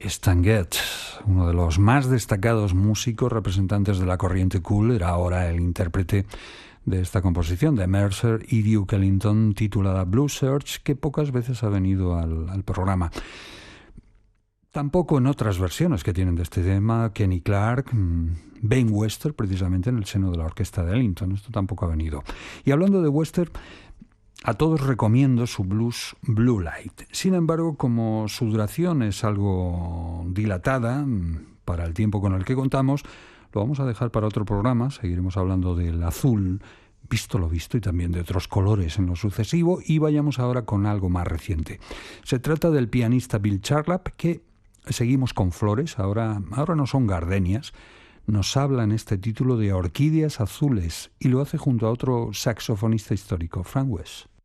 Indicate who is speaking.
Speaker 1: Stan Getz, uno de los más destacados músicos representantes de la corriente cool, era ahora el intérprete de esta composición de Mercer y Duke Ellington titulada Blue Search, que pocas veces ha venido al programa. Tampoco en otras versiones que tienen de este tema, Kenny Clarke, Ben Webster, precisamente en el seno de la orquesta de Ellington. Esto tampoco ha venido. Y hablando de Webster, a todos recomiendo su blues Blue Light. Sin embargo, como su duración es algo dilatada para el tiempo con el que contamos, lo vamos a dejar para otro programa. Seguiremos hablando del azul, visto lo visto, y también de otros colores en lo sucesivo, y vayamos ahora con algo más reciente. Se trata del pianista Bill Charlap, que seguimos con flores, ahora no son gardenias. Nos habla en este título de orquídeas azules y lo hace junto a otro saxofonista histórico, Frank West.